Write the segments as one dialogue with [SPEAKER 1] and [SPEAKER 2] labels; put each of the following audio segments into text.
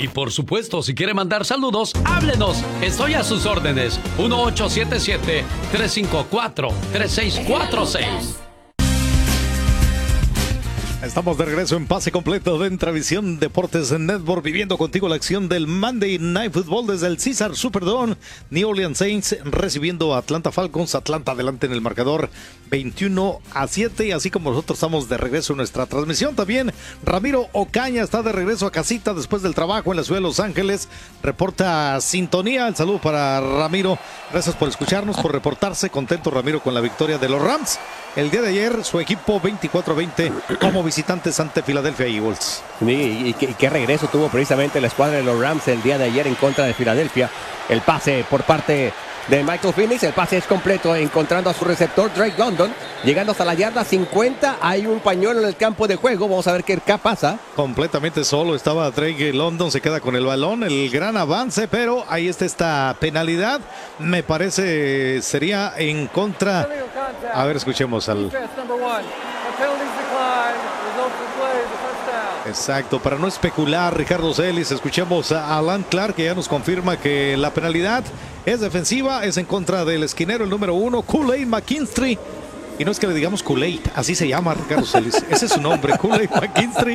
[SPEAKER 1] Y por supuesto, si quiere mandar saludos, háblenos. Estoy a sus órdenes. 1877-354-3646.
[SPEAKER 2] Estamos de regreso en Pase Completo de Entravisión Deportes Network, viviendo contigo la acción del Monday Night Football desde el Caesars Superdome. New Orleans Saints recibiendo a Atlanta Falcons. Atlanta adelante en el marcador 21-7, así como nosotros estamos de regreso en nuestra transmisión. También Ramiro Ocaña está de regreso a casita después del trabajo en la ciudad de Los Ángeles. Reporta sintonía. El saludo para Ramiro. Gracias por escucharnos, por reportarse. Contento Ramiro con la victoria de los Rams. El día de ayer su equipo 24-20 como visitantes ante Philadelphia Eagles.
[SPEAKER 3] Y qué regreso tuvo precisamente la escuadra de los Rams el día de ayer en contra de Filadelfia. El pase por parte de Michael Phoenix, el pase es completo, encontrando a su receptor Drake London, llegando hasta la yarda 50. Hay un pañuelo en el campo de juego, vamos a ver qué pasa.
[SPEAKER 2] Completamente solo estaba Drake London, se queda con el balón, el gran avance, pero ahí está esta penalidad. Me parece sería en contra. A ver, escuchemos al... Exacto, para no especular, Ricardo Celis, escuchemos a Alan Clark, que ya nos confirma que la penalidad es defensiva, es en contra del esquinero, el número 1, Kool-Aid McKinstry. Y no es que le digamos Kool-Aid, así se llama Ricardo Celis, ese es su nombre, Kool-Aid McKinstry.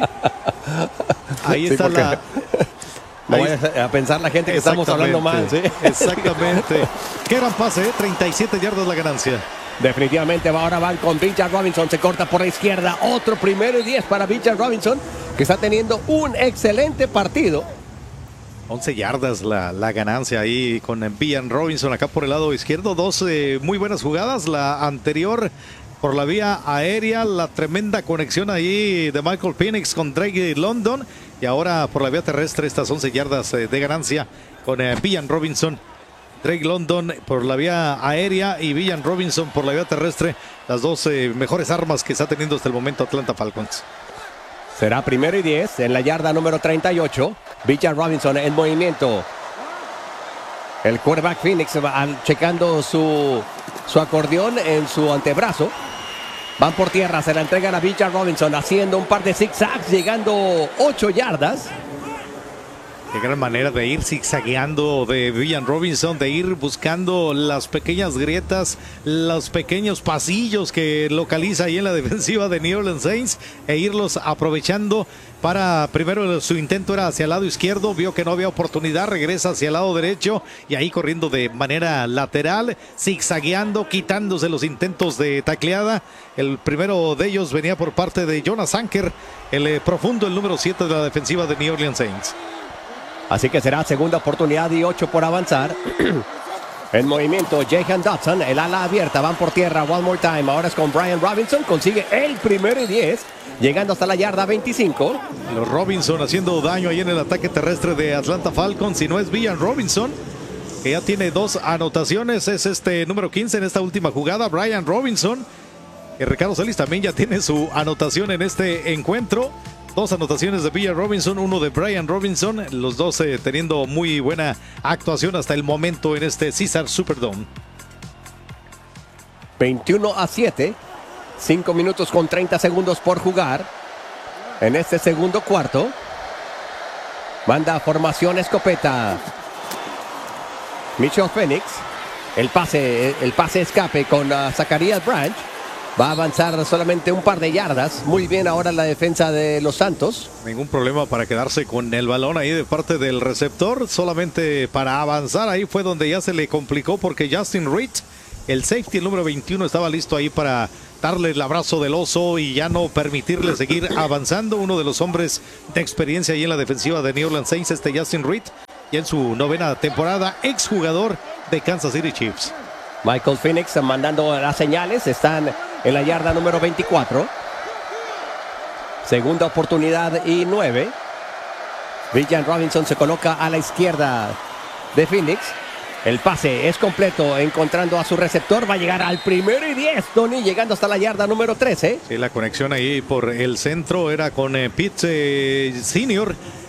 [SPEAKER 2] Ahí está la...
[SPEAKER 3] No vayas a pensar la gente que estamos hablando mal, ¿sí?
[SPEAKER 2] Exactamente. Qué gran pase, 37 yardas la ganancia.
[SPEAKER 3] Definitivamente ahora van con Bijan Robinson, se corta por la izquierda, otro 1º y 10 para Bijan Robinson, que está teniendo un excelente partido.
[SPEAKER 2] 11 yardas la ganancia ahí con Bijan Robinson acá por el lado izquierdo. Dos muy buenas jugadas, la anterior por la vía aérea, la tremenda conexión ahí de Michael Penix con Drake London, y ahora por la vía terrestre estas 11 yardas de ganancia con Bijan Robinson. Drake London por la vía aérea y Bijan Robinson por la vía terrestre, las dos mejores armas que está teniendo hasta el momento Atlanta Falcons.
[SPEAKER 3] Será 1º y 10 en la yarda número 38. Bijan Robinson en movimiento. El quarterback Phoenix va checando su acordeón en su antebrazo. Van por tierra, se la entregan a Bijan Robinson haciendo un par de zigzags, llegando 8 yardas.
[SPEAKER 2] Qué gran manera de ir zigzagueando de Bijan Robinson, de ir buscando las pequeñas grietas, los pequeños pasillos que localiza ahí en la defensiva de New Orleans Saints, e irlos aprovechando para, primero su intento era hacia el lado izquierdo, vio que no había oportunidad, regresa hacia el lado derecho y ahí corriendo de manera lateral, zigzagueando, quitándose los intentos de tacleada. El primero de ellos venía por parte de Jonas Anker, el profundo, el número 7 de la defensiva de New Orleans Saints.
[SPEAKER 3] Así que será segunda oportunidad y 8 por avanzar. En movimiento, Jahan Dotson, el ala abierta, van por tierra, one more time. Ahora es con Brian Robinson, consigue el 1º y 10, llegando hasta la yarda 25.
[SPEAKER 2] Los Robinson haciendo daño ahí en el ataque terrestre de Atlanta Falcons. Si no es Bijan Robinson, que ya tiene 2 anotaciones, es este número 15 en esta última jugada, Brian Robinson. Y Ricardo Celis también ya tiene su anotación en este encuentro. 2 anotaciones de Bijan Robinson, 1 de Brian Robinson, los dos teniendo muy buena actuación hasta el momento en este Caesars Superdome.
[SPEAKER 3] 21-7, 5 minutos con 30 segundos por jugar en este segundo cuarto. Manda formación escopeta. Mitchell Phoenix, el pase escape con Zacharias Branch. Va a avanzar solamente un par de yardas. Muy bien ahora la defensa de los Santos.
[SPEAKER 2] Ningún problema para quedarse con el balón ahí de parte del receptor. Solamente para avanzar ahí fue donde ya se le complicó, porque Justin Reed, el safety, el número 21, estaba listo ahí para darle el abrazo del oso y ya no permitirle seguir avanzando. Uno de los hombres de experiencia ahí en la defensiva de New Orleans Saints, Justin Reed, y en su 9ª temporada, exjugador de Kansas City Chiefs.
[SPEAKER 3] Michael Phoenix mandando las señales, están en la yarda número 24. Segunda oportunidad y 9. Bijan Robinson se coloca a la izquierda de Phoenix. El pase es completo, encontrando a su receptor. Va a llegar al 1º y 10, Tony, llegando hasta la yarda número 13.
[SPEAKER 2] Sí, la conexión ahí por el centro era con Pitts Senior.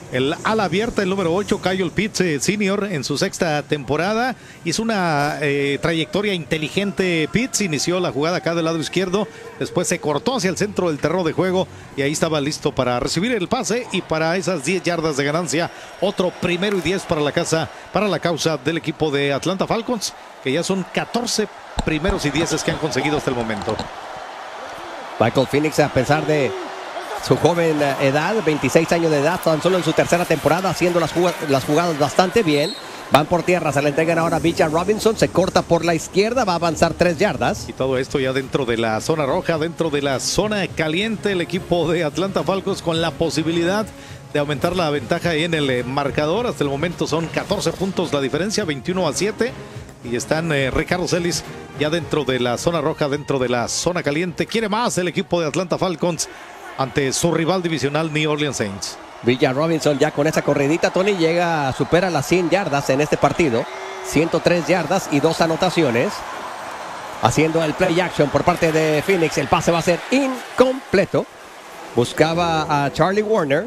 [SPEAKER 2] El ala abierta, el número 8, Kyle Pitts Sr. en su sexta temporada. Hizo una trayectoria inteligente. Pitts inició la jugada acá del lado izquierdo. Después se cortó hacia el centro del terreno de juego. Y ahí estaba listo para recibir el pase. Y para esas 10 yardas de ganancia, otro 1º y 10 para la causa del equipo de Atlanta Falcons. Que ya son 14 primeros y 10 que han conseguido hasta el momento.
[SPEAKER 3] Michael Penix, a pesar de su joven edad, 26 años de edad, tan solo en su tercera temporada, haciendo las jugadas bastante bien. Van por tierra, se le entregan ahora a Bijan Robinson, se corta por la izquierda, va a avanzar 3 yardas.
[SPEAKER 2] Y todo esto ya dentro de la zona roja, dentro de la zona caliente, el equipo de Atlanta Falcons con la posibilidad de aumentar la ventaja en el marcador. Hasta el momento son 14 puntos la diferencia, 21-7. Y están Ricardo Celis ya dentro de la zona roja, dentro de la zona caliente. Quiere más el equipo de Atlanta Falcons ante su rival divisional New Orleans Saints.
[SPEAKER 3] Bijan Robinson ya con esa corridita, Tony, supera las 100 yardas en este partido. 103 yardas y 2 anotaciones. Haciendo el play action por parte de Phoenix. El pase va a ser incompleto. Buscaba a Charlie Warner.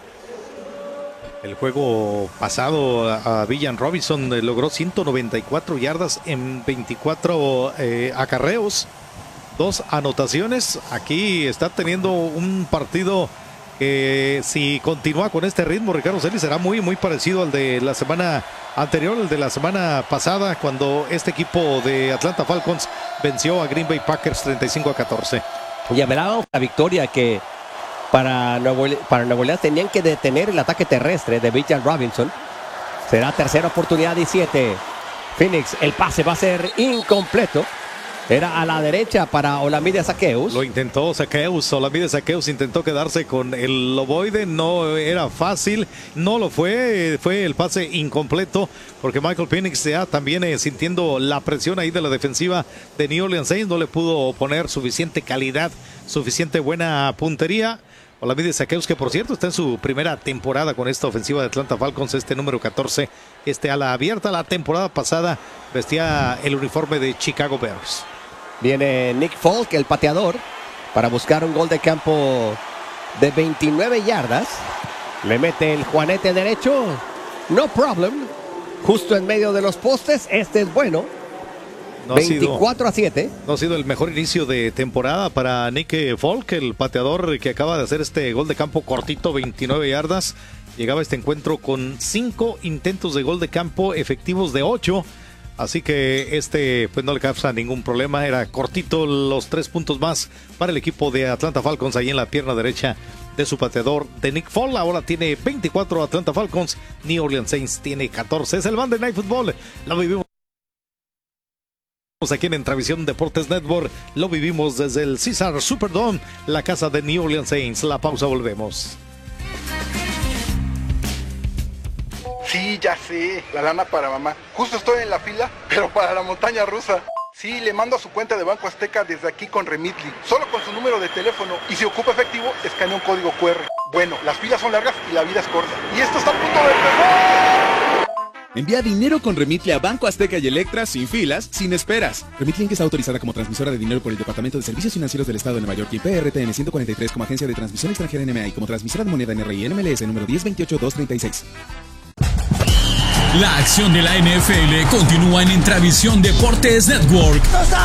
[SPEAKER 2] El juego pasado a Bijan Robinson logró 194 yardas en 24 acarreos. 2 anotaciones. Aquí está teniendo un partido que, si continúa con este ritmo, Ricardo Celis, será muy parecido al de la semana anterior, el de la semana pasada, cuando este equipo de Atlanta Falcons venció a Green Bay Packers 35-14.
[SPEAKER 3] Y hablábamos de la victoria que para Nuevo Orleans tenían que detener el ataque terrestre de Bijan Robinson. Será tercera oportunidad y 7. Phoenix, el pase va a ser incompleto. Era a la derecha para Olamide Zaccheaus.
[SPEAKER 2] Lo intentó Zaccheaus, Olamide Zaccheaus intentó quedarse con el ovoide, no era fácil, no lo fue el pase incompleto, porque Michael Penix ya también sintiendo la presión ahí de la defensiva de New Orleans Saints, no le pudo poner suficiente calidad, suficiente buena puntería. Olamide Zaccheaus, que por cierto está en su primera temporada con esta ofensiva de Atlanta Falcons, este número 14, ala abierta. La temporada pasada vestía el uniforme de Chicago Bears.
[SPEAKER 3] Viene Nick Folk, el pateador, para buscar un gol de campo de 29 yardas. Le mete el juanete derecho. No problem. Justo en medio de los postes. Este es bueno. 24-7.
[SPEAKER 2] No ha sido el mejor inicio de temporada para Nick Folk, el pateador que acaba de hacer este gol de campo cortito, 29 yardas. Llegaba a este encuentro con 5 intentos de gol de campo efectivos de 8. Así que pues no le causa ningún problema. Era cortito, los 3 puntos más para el equipo de Atlanta Falcons ahí en la pierna derecha de su pateador de Nick Folk. Ahora tiene 24 Atlanta Falcons, New Orleans Saints tiene 14. Es el Monday Night Football. Lo vivimos aquí en Entravisión Deportes Network. Lo vivimos desde el Caesars Superdome, la casa de New Orleans Saints. La pausa, volvemos.
[SPEAKER 4] Sí, ya sé, la lana para mamá. Justo estoy en la fila, pero para la montaña rusa. Sí, le mando a su cuenta de Banco Azteca desde aquí con Remitly, solo con su número de teléfono, y si ocupa efectivo, escanea un código QR. Bueno, las filas son largas y la vida es corta. Y esto está a punto de empezar.
[SPEAKER 5] Envía dinero con Remitly a Banco Azteca y Electra sin filas, sin esperas. Remitly Inc. está autorizada como transmisora de dinero por el Departamento de Servicios Financieros del Estado de Nueva York y PRTN 143 como agencia de transmisión extranjera NMA y como transmisora de moneda NRI NMLS número 1028-236.
[SPEAKER 6] La acción de la NFL continúa en Entravisión Deportes Network.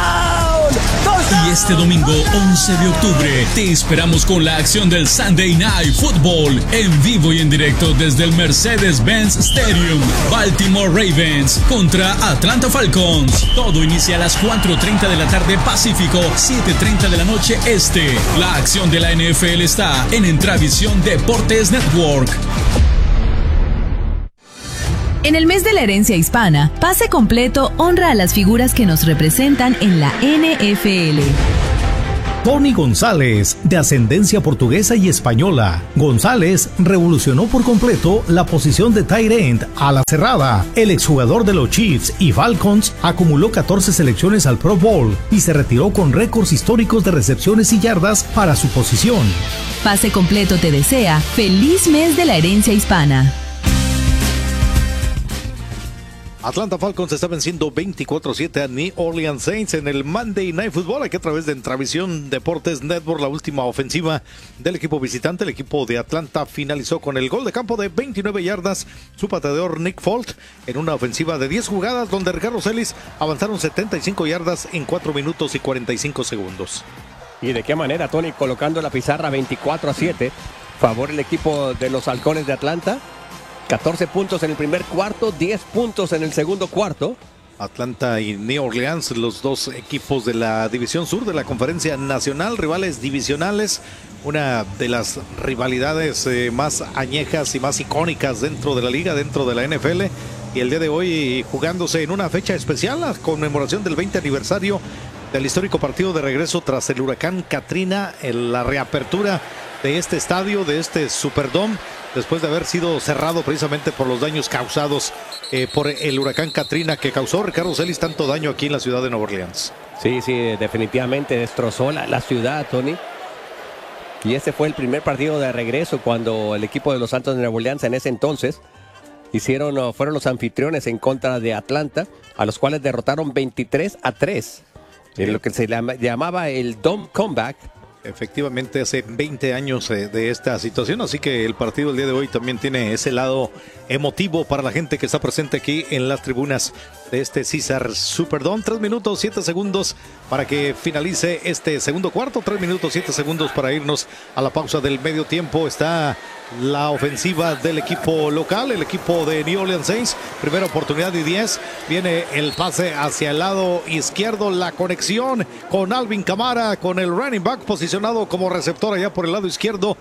[SPEAKER 6] Y este domingo 11 de octubre te esperamos con la acción del Sunday Night Football en vivo y en directo desde el Mercedes-Benz Stadium. Baltimore Ravens contra Atlanta Falcons. Todo inicia a las 4:30 de la tarde Pacífico, 7:30 de la noche Este. La acción de la NFL está en Entravisión Deportes Network.
[SPEAKER 7] En el mes de la herencia hispana, Pase Completo honra a las figuras que nos representan en la NFL.
[SPEAKER 8] Tony González, de ascendencia portuguesa y española. González revolucionó por completo la posición de tight end a la cerrada. El exjugador de los Chiefs y Falcons acumuló 14 selecciones al Pro Bowl y se retiró con récords históricos de recepciones y yardas para su posición.
[SPEAKER 7] Pase Completo te desea feliz mes de la herencia hispana.
[SPEAKER 2] Atlanta Falcons está venciendo 24-7 a New Orleans Saints en el Monday Night Football, aquí a través de Entravisión Deportes Network. La última ofensiva del equipo visitante, el equipo de Atlanta, finalizó con el gol de campo de 29 yardas. Su pateador Nick Folk en una ofensiva de 10 jugadas donde Ricardo Celis avanzaron 75 yardas en 4 minutos y 45 segundos.
[SPEAKER 3] ¿Y de qué manera, Tony? Colocando la pizarra 24-7, favor el equipo de los Halcones de Atlanta. 14 puntos en el primer cuarto, 10 puntos en el segundo cuarto.
[SPEAKER 2] Atlanta y New Orleans, los dos equipos de la División Sur de la Conferencia Nacional, rivales divisionales, una de las rivalidades más añejas y más icónicas dentro de la liga, dentro de la NFL. Y el día de hoy jugándose en una fecha especial, la conmemoración del 20 aniversario del histórico partido de regreso tras el huracán Katrina, en la reapertura de este estadio, de este Superdome, después de haber sido cerrado precisamente por los daños causados por el huracán Katrina, que causó, Ricardo Celis, tanto daño aquí en la ciudad de Nueva Orleans.
[SPEAKER 3] Sí, definitivamente destrozó la ciudad, Tony. Y este fue el primer partido de regreso cuando el equipo de los Santos de Nueva Orleans en ese entonces fueron los anfitriones en contra de Atlanta, a los cuales derrotaron 23-3 en lo que se llamaba el Dome Comeback.
[SPEAKER 2] Efectivamente, hace 20 años de esta situación, así que el partido del día de hoy también tiene ese lado emotivo para la gente que está presente aquí en las tribunas de este Caesars Superdome. 3 minutos 7 segundos para que finalice este segundo cuarto, 3 minutos 7 segundos para irnos a la pausa del medio tiempo. Está la ofensiva del equipo local, el equipo de New Orleans Saints. Primera oportunidad y 10. Viene el pase hacia el lado izquierdo, la conexión con Alvin Kamara, con el running back posicionado como receptor allá por el lado izquierdo.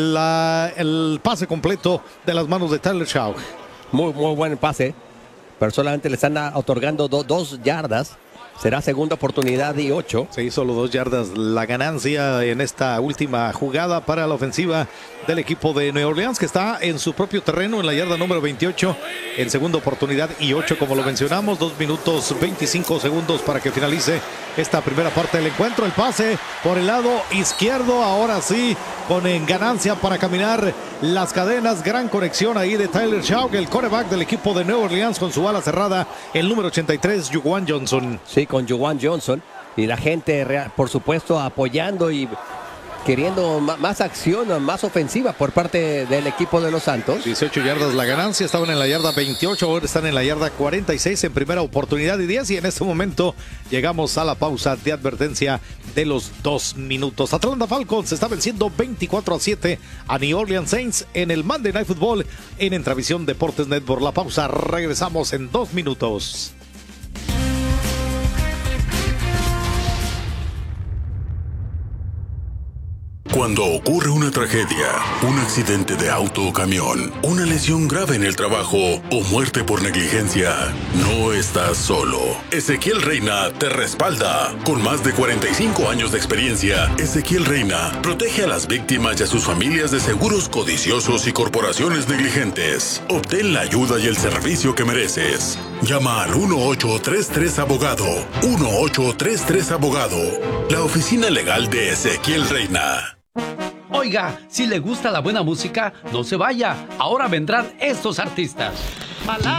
[SPEAKER 2] El pase completo de las manos de Tyler Shaw.
[SPEAKER 3] Muy buen pase, pero solamente le están otorgando 2 yardas. Será segunda oportunidad y 8.
[SPEAKER 2] Sí, solo 2 yardas la ganancia en esta última jugada para la ofensiva del equipo de Nueva Orleans, que está en su propio terreno en la yarda número 28, en segunda oportunidad y 8, como lo mencionamos. 2 minutos 25 segundos para que finalice esta primera parte del encuentro. El pase por el lado izquierdo, ahora sí, con ganancia para caminar las cadenas. Gran conexión ahí de Tyler Shaw, el quarterback del equipo de Nueva Orleans, con su ala cerrada, el número 83, Juwan Johnson.
[SPEAKER 3] Sí, con Juwan Johnson, y la gente, por supuesto, apoyando y queriendo más acción, más ofensiva por parte del equipo de los Santos.
[SPEAKER 2] 18 yardas la ganancia, estaban en la yarda 28, ahora están en la yarda 46 en primera oportunidad y 10, y en este momento llegamos a la pausa de advertencia de los 2 minutos. Atlanta Falcons está venciendo 24-7 a New Orleans Saints en el Monday Night Football en Entravisión Deportes Network. La pausa, regresamos en 2 minutos.
[SPEAKER 9] Cuando ocurre una tragedia, un accidente de auto o camión, una lesión grave en el trabajo o muerte por negligencia, no estás solo. Ezequiel Reina te respalda. Con más de 45 años de experiencia, Ezequiel Reina protege a las víctimas y a sus familias de seguros codiciosos y corporaciones negligentes. Obtén la ayuda y el servicio que mereces. Llama al 1833-ABOGADO. 1833-ABOGADO. La oficina legal de Ezequiel Reina.
[SPEAKER 1] Oiga, si le gusta la buena música, no se vaya. Ahora vendrán estos artistas.